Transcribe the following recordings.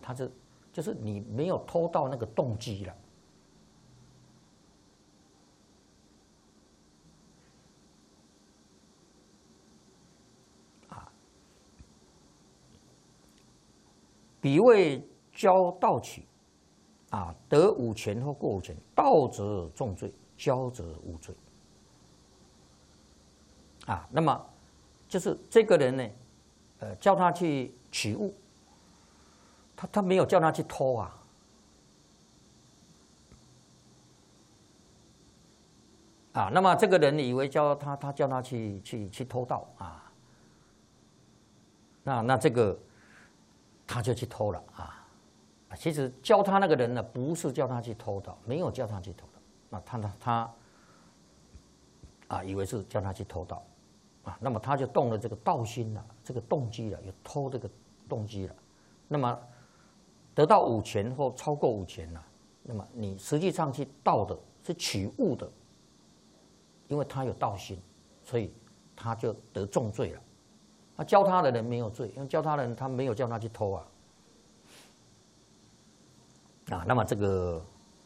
就是你没有偷到那个动机了。彼谓交盗取，得五钱或过五钱，盗则重罪，交则无罪。那么就是这个人呢，叫他去取物，他没有叫他去偷那么这个人以为他叫他去偷盗那这个。他就去偷了其实教他那个人呢，不是叫他去偷盗，没有叫他去偷盗。那他以为是叫他去偷盗那么他就动了这个盗心了，这个动机了，有偷这个动机了。那么得到五钱或超过五钱了，那么你实际上去盗的是取物的，因为他有盗心，所以他就得重罪了。教他的人没有罪，因为教他的人他没有叫他去偷那么这个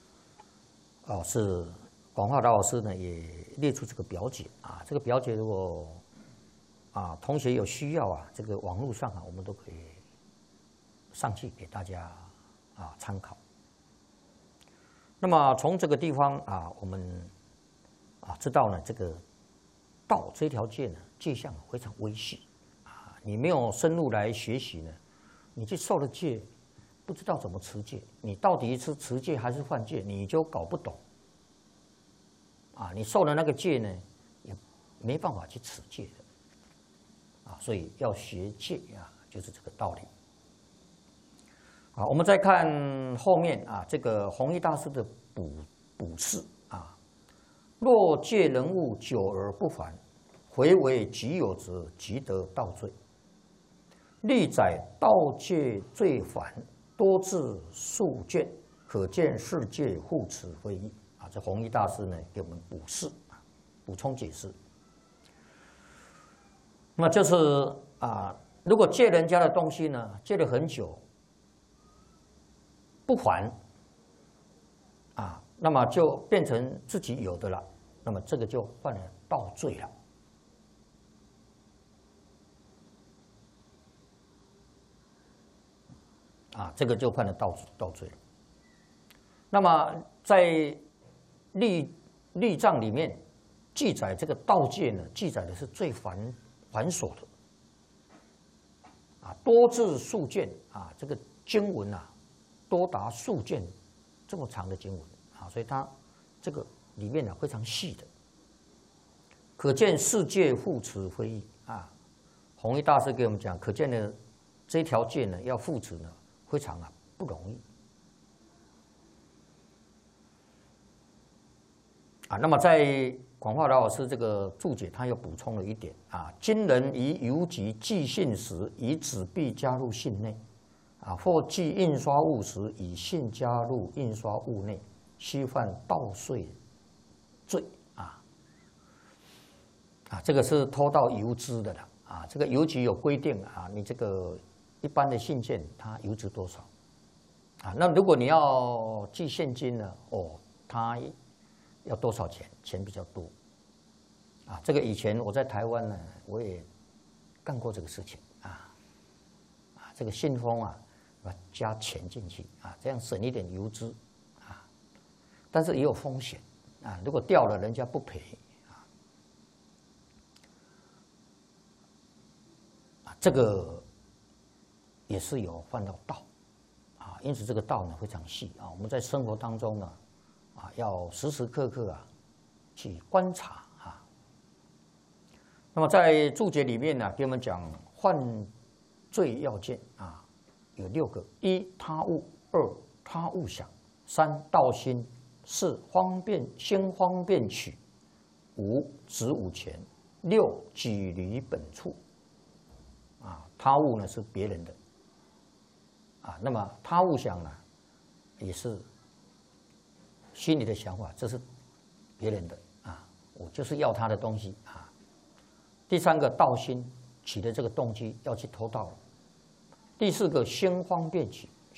是广化老师呢也列出这个表解这个表解如果同学有需要这个网络上我们都可以上去给大家参考。那么从这个地方我们知道呢，这个道这条界呢界相非常微细。你没有深入来学习呢，你去受了戒，不知道怎么持戒，你到底是持戒还是犯戒，你就搞不懂。你受了那个戒呢，也没办法去持戒的。所以要学戒就是这个道理。我们再看后面这个弘一大师的补释若戒人物久而不还，回为己有者，即得盗罪。历载盗戒罪繁，多至数卷，可见世界护持非易这弘一大师呢给我们补充解释。那么就是如果借人家的东西呢，借了很久不还那么就变成自己有的了，那么这个就犯了盗罪了。这个就犯了盗罪了。那么在律藏里面记载这个盗戒呢，记载的是最繁琐的多至数卷这个经文多达数卷这么长的经文所以它这个里面非常细的，可见世界护持非易弘一大师给我们讲，可见呢这条戒呢要护持呢非常不容易那么在广化老师这个注解，他又补充了一点今人以邮局寄信时，以纸币加入信内或寄印刷物时，以信加入印刷物内，须犯盗税罪这个是偷盗邮资的了这个邮局有规定你这个一般的信件它邮资多少那如果你要寄现金呢它要多少钱？钱比较多这个以前我在台湾呢，我也干过这个事情这个信封加钱进去这样省一点邮资但是也有风险如果掉了人家不赔这个也是有犯到盗因此这个盗呢非常细我们在生活当中呢要时时刻刻去观察那么在注解里面呢，给我们讲犯罪要件有6个：一他物；2他物想；3盗心；4先方便取；5值5钱；6己离本处他物呢是别人的那么他物想呢也是心里的想法，这是别人的我就是要他的东西第3个盗心，起的这个动机要去偷盗了。第4个先方便取，